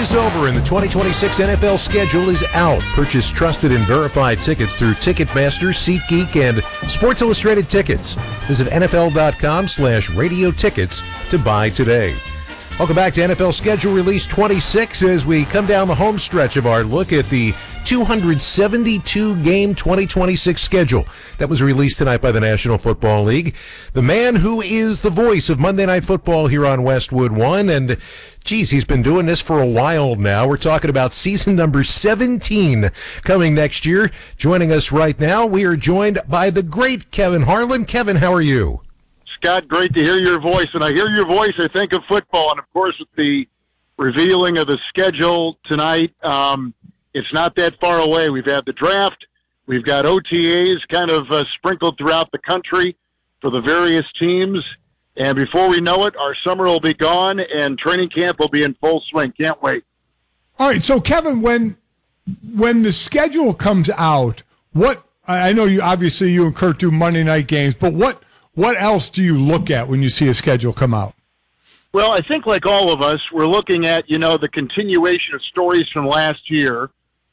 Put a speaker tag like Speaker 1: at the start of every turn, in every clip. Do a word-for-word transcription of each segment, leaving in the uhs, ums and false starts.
Speaker 1: is over and the twenty twenty-six N F L schedule is out. Purchase trusted and verified tickets through Ticketmaster, SeatGeek, and Sports Illustrated Tickets. Visit nfl.com slash radio tickets to buy today. Welcome back to N F L Schedule Release twenty-six as we come down the home stretch of our look at the two hundred seventy-two game twenty twenty-six schedule that was released tonight by the National Football League. The man who is the voice of Monday Night Football here on Westwood One, and geez, he's been doing this for a while now. We're talking about season number seventeen coming next year. Joining us right now, we are joined by the great Kevin Harlan. Kevin, how are you?
Speaker 2: Scott, great to hear your voice. And I hear your voice, I think of football. And, of course, with the revealing of the schedule tonight, um, it's not that far away. We've had the draft. We've got O T As kind of uh, sprinkled throughout the country for the various teams. And before we know it, our summer will be gone and training camp will be in full swing. Can't wait.
Speaker 3: All right, so, Kevin, when when the schedule comes out, what I know you obviously you and Kurt do Monday night games, but what What else do you look at when you see a schedule come out?
Speaker 2: Well, I think like all of us, we're looking at, you know, the continuation of stories from last year.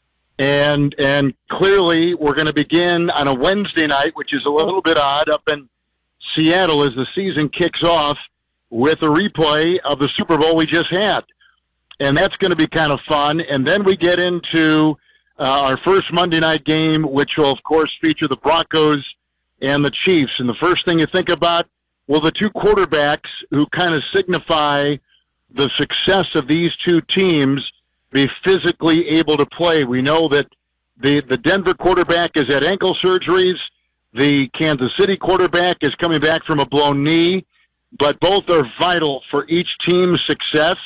Speaker 2: And and clearly we're going to begin on a Wednesday night, which is a little bit odd, up in Seattle as the season kicks off with a replay of the Super Bowl we just had. And that's going to be kind of fun. And then we get into uh, our first Monday night game, which will, of course, feature the Broncos and the Chiefs. And the first thing you think about, well, the two quarterbacks who kind of signify the success of these two teams be physically able to play. We know that the, the Denver quarterback is at ankle surgeries. The Kansas City quarterback is coming back from a blown knee, but both are vital for each team's success.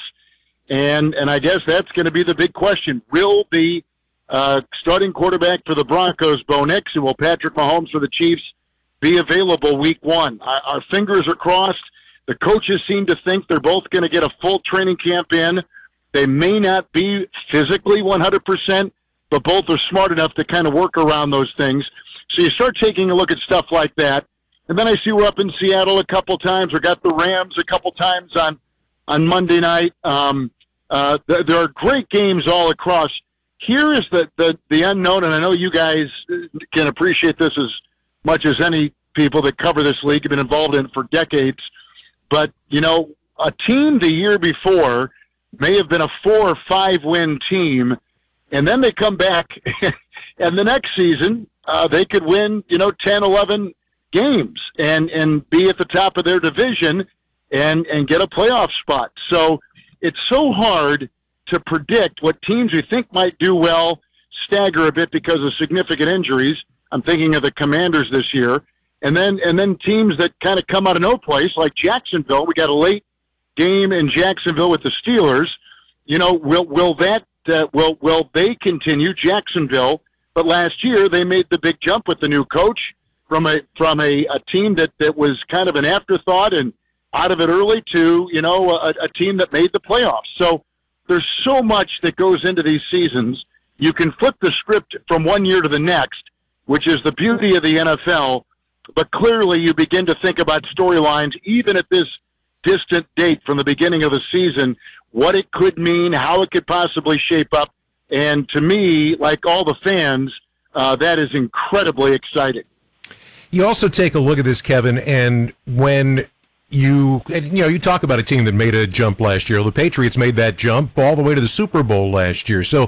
Speaker 2: And, and I guess that's going to be the big question. Will the uh, starting quarterback for the Broncos, Bo Nix, and will Patrick Mahomes for the Chiefs be available week one? Our, our fingers are crossed. The coaches seem to think they're both going to get a full training camp in. They may not be physically one hundred percent, but both are smart enough to kind of work around those things. So you start taking a look at stuff like that. And then I see we're up in Seattle a couple times. We got the Rams a couple times on, on Monday night. Um, uh, th- there are great games all across. Here is the, the, the unknown, and I know you guys can appreciate this as much as any people that cover this league have been involved in it for decades. But, you know, a team the year before may have been a four or five win team, and then they come back, and the next season uh, they could win, you know, ten, eleven games and, and be at the top of their division and, and get a playoff spot. So it's so hard to predict what teams we think might do well stagger a bit because of significant injuries. I'm thinking of the Commanders this year. And then and then teams that kind of come out of no place, like Jacksonville. We got a late game in Jacksonville with the Steelers. You know, will will that uh, will will they continue Jacksonville? But last year they made the big jump with the new coach from a from a, a team that, that was kind of an afterthought and out of it early to, you know, a, a team that made the playoffs. So there's so much that goes into these seasons. You can flip the script from one year to the next, which is the beauty of the N F L. But clearly you begin to think about storylines, even at this distant date from the beginning of the season, what it could mean, how it could possibly shape up. And to me, like all the fans, uh, that is incredibly exciting.
Speaker 1: You also take a look at this, Kevin, and when you, and, you know, you talk about a team that made a jump last year. The Patriots made that jump all the way to the Super Bowl last year. So